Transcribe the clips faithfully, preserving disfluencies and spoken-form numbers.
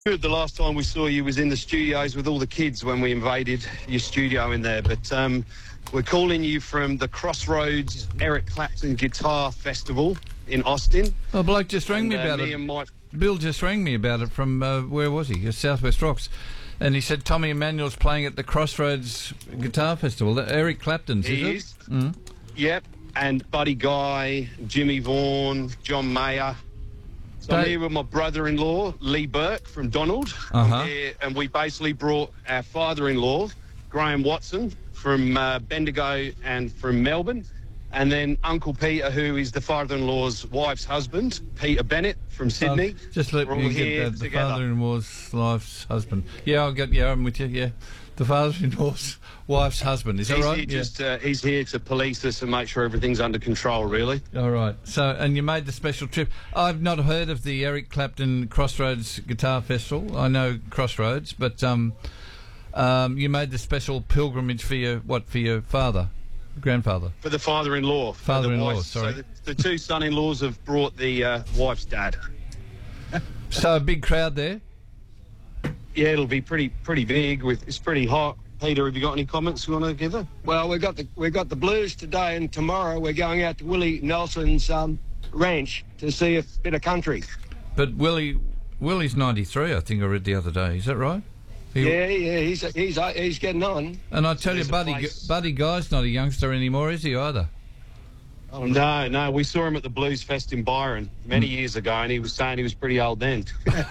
Good. The last time we saw you was in the studios with all the kids when we invaded your studio in there. But um, we're calling you from the Crossroads Eric Clapton Guitar Festival in Austin. Oh, bloke just rang me And, uh, about me it. and Mike- Bill just rang me about it from, uh, where was he? Southwest Rocks. And he said Tommy Emmanuel's playing at the Crossroads Guitar Festival. That Eric Clapton's, He is is. it? Mm. Yep. And Buddy Guy, Jimmy Vaughan, John Mayer. So I'm That- here with my brother-in-law, Lee Burke from Donald. Uh-huh. I'm here, and we basically brought our father-in-law, Graham Watson, from uh, Bendigo and from Melbourne. And then Uncle Peter, who is the father-in-law's wife's husband, Peter Bennett from Sydney. Uh, just let We're me all get here that. The together. father-in-law's wife's husband. Yeah, I'll get. Yeah, I'm with you. Yeah, the father-in-law's wife's husband. Is that He's right? here Yeah. just uh, he's here to police us and make sure everything's under control, really. All right. So, and you made the special trip. I've not heard of the Eric Clapton Crossroads Guitar Festival. I know Crossroads, but um, um, you made the special pilgrimage for your what? For your father, grandfather. For the father-in-law. for the Father-in-law, wife's- sorry. So the, the two son-in-laws have brought the uh, wife's dad. So a big crowd there. Yeah, it'll be pretty pretty big. With It's pretty hot. Peter, have you got any comments you want to give her? Well, we got the we got the blues today, and tomorrow we're going out to Willie Nelson's um, ranch to see a bit of country. But Willie, Willie's ninety-three. I think I read the other day. Is that right? He- Yeah, yeah, he's he's uh, he's getting on. And I tell you, There's a Buddy, place- Buddy Guy's not a youngster anymore, is he either? Oh, no, no. We saw him at the Blues Fest in Byron many years ago, and he was saying he was pretty old then.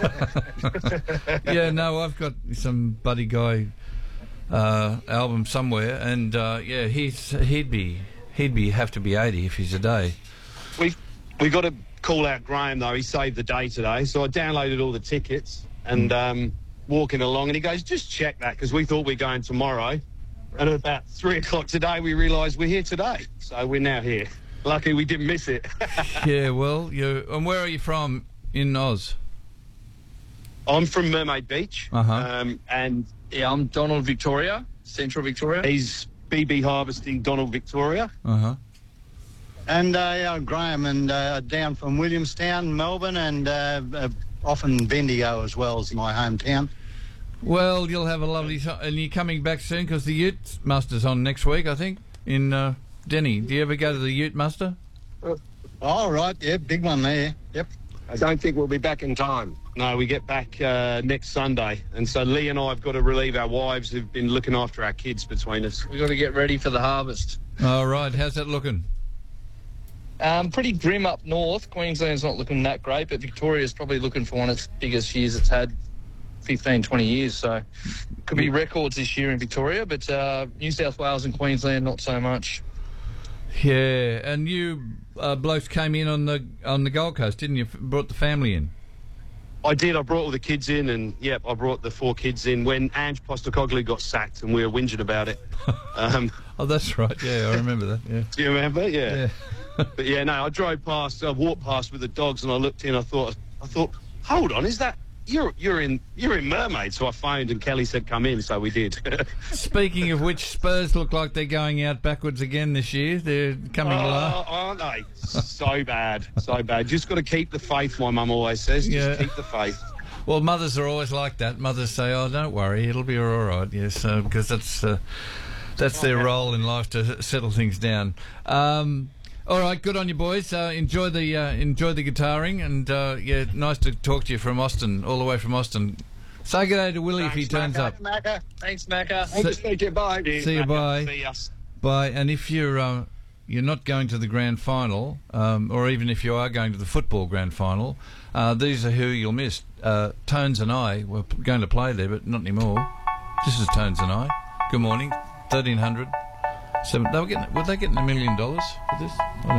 Yeah, no, I've got some Buddy Guy uh, album somewhere, and uh, yeah, he's he'd be he'd be have to be eighty if he's a day. we we got to call out Graham, though. He saved the day today. So I downloaded all the tickets and um, walking along, and he goes, just check that, because we thought we were going tomorrow. And at about three o'clock today, we realised we're here today. So we're now here. Lucky we didn't miss it. Yeah, well, you and where are you from in Oz? I'm from Mermaid Beach. Uh-huh. Um, and Yeah, I'm Donald Victoria, Central Victoria. he's B B Harvesting Donald Victoria. Uh huh. And uh, yeah, Graham, and uh, down from Williamstown, Melbourne, and uh, uh, often Bendigo as well as my hometown. Well, you'll have a lovely time, and you're coming back soon because the Ute Muster's on next week, I think, in uh, Denny. Do you ever go to the Ute Muster? All right, yeah, big one there. Yep. I don't think we'll be back in time. No, we get back uh, next Sunday. And so Lee and I have got to relieve our wives who've been looking after our kids between us. We've got to get ready for the harvest. All right, how's that looking? Um, pretty grim up north. Queensland's not looking that great, but Victoria's probably looking for one of its biggest years it's had, fifteen, twenty years. So could be records this year in Victoria, but uh, New South Wales and Queensland not so much. Yeah, and you uh, blokes came in on the on the Gold Coast, didn't you? F- Brought the family in. I did. I brought all the kids in, and yep, I brought the four kids in when Ange Postecoglou got sacked, and we were whinging about it. Um, Oh, that's right. Yeah, I remember that. Yeah. do you remember? Yeah. Yeah. But yeah, no, I drove past. I walked past with the dogs, and I looked in. I thought, I thought, hold on, is that you're you're in you're in Mermaid? So I phoned, and Kelly said, come in. So we did. Speaking of which, Spurs look like they're going out backwards again this year. They're coming Oh, last. aren't they? So bad, so bad. Just got to keep the faith. My mum always says, just Yeah. keep the faith. Well, mothers are always like that. Mothers say, "Oh, don't worry, it'll be all right." Yes, uh, because that's uh, that's their role in life to settle things down. Um, all right, good on you, boys. Uh, enjoy the uh, enjoy the guitaring, and uh, yeah, nice to talk to you from Austin, all the way from Austin. Say good day to Willie if he turns up. Macca. Thanks, Macca. Thank you, speak to you. Bye. See you, bye. See us. Bye. And if you're uh, you're not going to the grand final, um, or even if you are going to the football grand final, uh, these are who you'll miss. Uh, Tones and I were p- going to play there, but not anymore. This is Tones and I. Good morning. thirteen hundred. Seven. They were getting. Were they getting a million dollars for this? I don't